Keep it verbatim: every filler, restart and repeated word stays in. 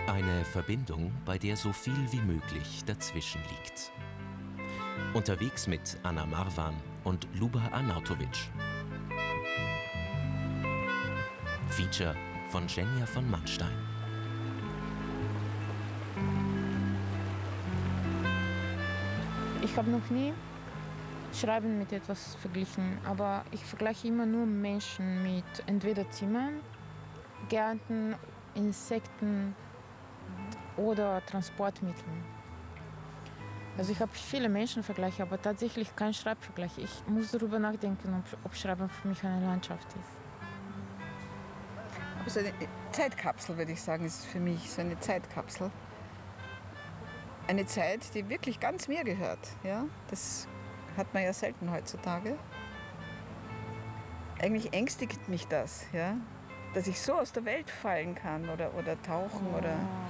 Eine Verbindung, bei der so viel wie möglich dazwischen liegt. Unterwegs mit Anna Marwan und Luba Arnautovic. Feature von Zsenia von Mannstein. Ich habe noch nie Schreiben mit etwas verglichen, aber ich vergleiche immer nur Menschen mit entweder Zimmern, Gärten, Insekten oder Transportmitteln. Also ich habe viele Menschenvergleiche, aber tatsächlich kein Schreibvergleich. Ich muss darüber nachdenken, ob, ob Schreiben für mich eine Landschaft ist. Aber so eine Zeitkapsel, würde ich sagen, ist für mich so eine Zeitkapsel. Eine Zeit, die wirklich ganz mir gehört. Ja? Das hat man ja selten heutzutage. Eigentlich ängstigt mich das, ja? Dass ich so aus der Welt fallen kann oder, oder tauchen. Oh. Oder